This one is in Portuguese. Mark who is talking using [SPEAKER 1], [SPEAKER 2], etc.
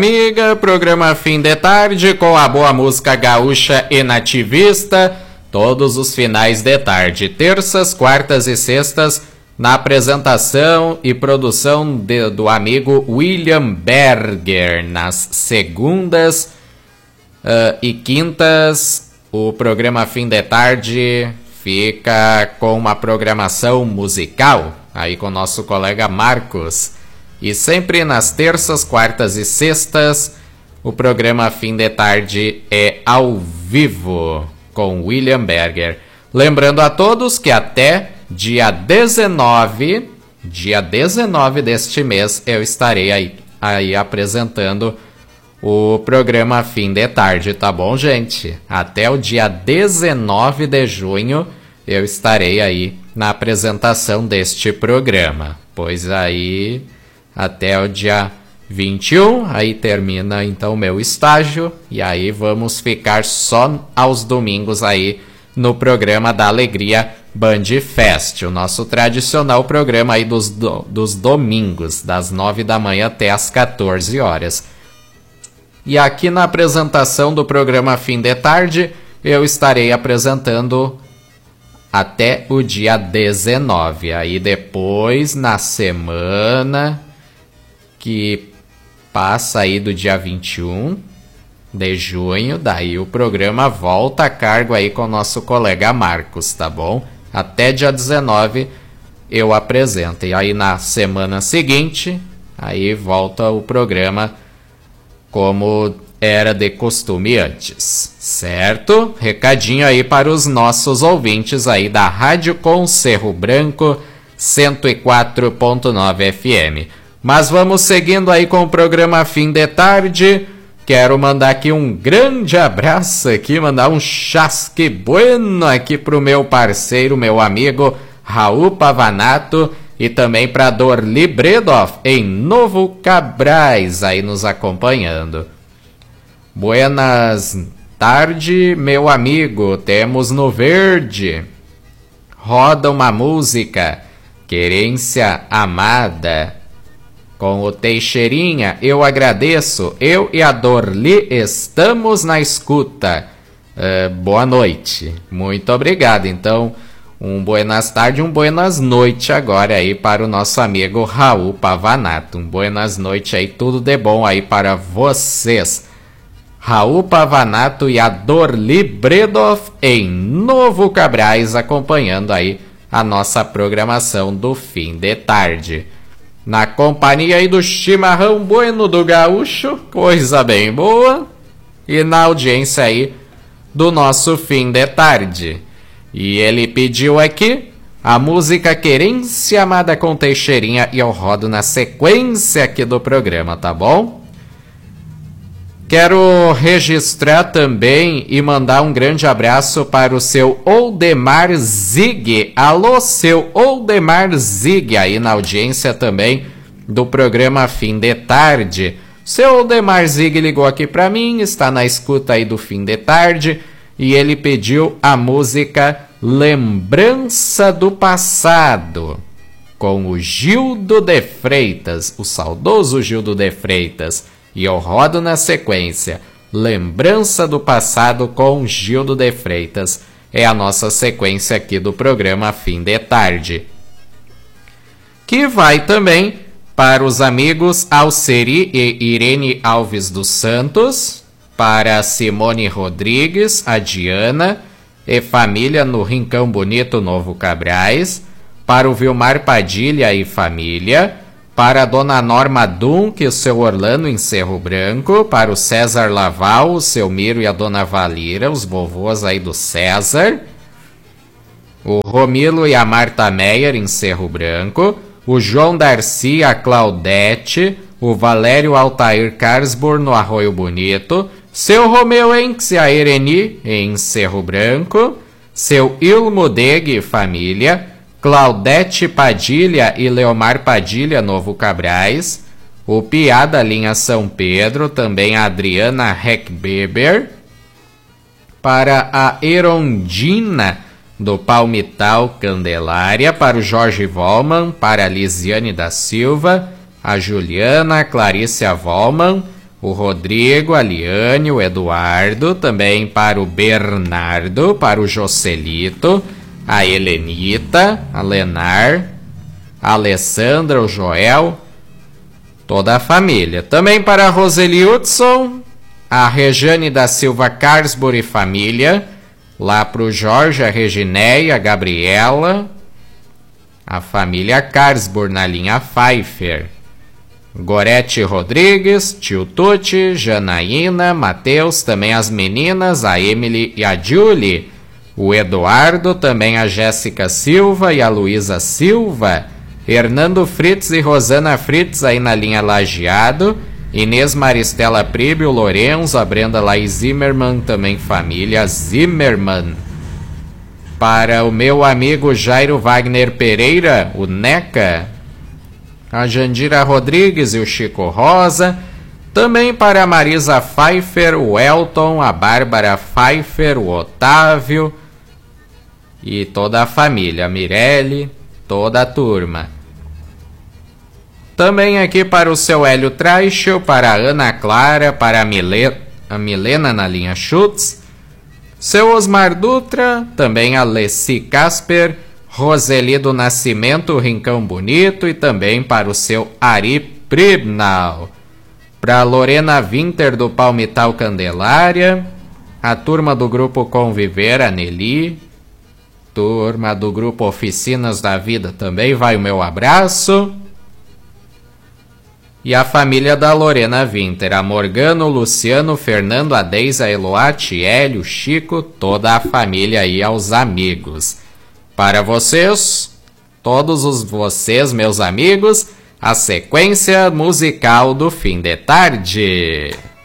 [SPEAKER 1] Amiga, programa Fim de Tarde com a boa música gaúcha e nativista, todos os finais de tarde, terças, quartas e sextas, na apresentação e produção do amigo William Berger. Nas segundas e quintas, o programa Fim de Tarde fica com uma programação musical, aí com o nosso colega Marcos. E sempre nas terças, quartas e sextas, o programa Fim de Tarde é ao vivo com William Berger. Lembrando a todos que até dia 19 deste mês, eu estarei aí apresentando o programa Fim de Tarde, tá bom, gente? Até o dia 19 de junho, eu estarei aí na apresentação deste programa. Pois aí, até o dia 21, aí termina então o meu estágio, e aí vamos ficar só aos domingos aí no programa da Alegria Band Fest, o nosso tradicional programa aí dos domingos, das 9 da manhã até as 14 horas. E aqui na apresentação do programa Fim de Tarde, eu estarei apresentando até o dia 19. Aí depois, na semana que passa aí do dia 21 de junho, daí o programa volta a cargo aí com o nosso colega Marcos, tá bom? Até dia 19 eu apresento. E aí na semana seguinte, aí volta o programa como era de costume antes, certo? Recadinho aí para os nossos ouvintes aí da Rádio com Cerro Branco 104.9 FM. Mas vamos seguindo aí com o programa Fim de Tarde. Quero mandar aqui um grande abraço aqui, mandar um chasque bueno aqui pro meu parceiro, meu amigo Raul Pavanato, e também para Dorli Bredoff em Novo Cabrais aí nos acompanhando. Buenas tarde, meu amigo, temos no verde. Roda uma música, Querência Amada. Com o Teixeirinha, eu agradeço. Eu e a Dorli estamos na escuta. Boa noite. Muito obrigado. Então, um buenas tarde, um buenas noite agora aí para o nosso amigo Raul Pavanato. Um buenas noite aí, tudo de bom aí para vocês. Raul Pavanato e a Dorli Bredoff em Novo Cabrais, acompanhando aí a nossa programação do Fim de Tarde. Na companhia aí do chimarrão bueno do gaúcho, coisa bem boa, e na audiência aí do nosso Fim de Tarde. E ele pediu aqui a música Querência Amada com Teixeirinha, e eu rodo na sequência aqui do programa, tá bom? Quero registrar também e mandar um grande abraço para o seu Oldemar Zig. Alô, seu Oldemar Zig, aí na audiência também do programa Fim de Tarde. Seu Oldemar Zig ligou aqui para mim, está na escuta aí do Fim de Tarde, e ele pediu a música Lembrança do Passado, com o Gildo de Freitas, o saudoso Gildo de Freitas. E eu rodo na sequência, Lembrança do Passado com Gildo de Freitas. É a nossa sequência aqui do programa Fim de Tarde. Que vai também para os amigos Alceri e Irene Alves dos Santos, para Simone Rodrigues, a Diana e família no Rincão Bonito, Novo Cabrais, para o Vilmar Padilha e família, para a dona Norma Dunk e o seu Orlando em Cerro Branco, para o César Laval, o seu Miro e a dona Valira, os vovôs aí do César, o Romilo e a Marta Meyer em Cerro Branco, o João Darcy, a Claudete, o Valério Altair Carsburg no Arroio Bonito, seu Romeu Enx e a Ereni em Cerro Branco, seu Ilmo Deg e família, Claudete Padilha e Leomar Padilha, Novo Cabrais, o Piá da linha São Pedro, também a Adriana Heckbeber, para a Erondina do Palmital Candelária, para o Jorge Volman, para a Lisiane da Silva, a Juliana, a Clarícia Volman, o Rodrigo, a Liane, o Eduardo, também para o Bernardo, para o Joselito, a Helenita, a Lenar, a Alessandra, o Joel, toda a família. Também para a Roseli Hudson, a Rejane da Silva Carsbury e família, lá para o Jorge, a Reginéia, a Gabriela, a família Carsbury na linha Pfeiffer. Gorete Rodrigues, tio Tuti, Janaína, Matheus, também as meninas, a Emily e a Julie, o Eduardo, também a Jéssica Silva e a Luísa Silva, Hernando Fritz e Rosana Fritz aí na linha Lajeado, Inês Maristela Pribe, o Lorenzo, a Brenda Laís Zimmermann, também família Zimmermann. Para o meu amigo Jairo Wagner Pereira, o Neca, a Jandira Rodrigues e o Chico Rosa, também para a Marisa Pfeiffer, o Elton, a Bárbara Pfeiffer, o Otávio e toda a família, a Mirelle, toda a turma. Também aqui para o seu Hélio Traichel, para a Ana Clara, para a Milena na linha Schutz, seu Osmar Dutra, também a Leci Casper, Roseli do Nascimento, Rincão Bonito, e também para o seu Ari Pribnal. Para Lorena Winter do Palmital Candelária, a turma do grupo Conviver, a Nelly, turma do grupo Oficinas da Vida também vai o meu abraço. E a família da Lorena Winter, a Morgano, Luciano, Fernando, a Deisa, a Eloá, Hélio, Chico, toda a família e aos amigos. Para vocês, todos vocês, meus amigos, a sequência musical do fim de tarde.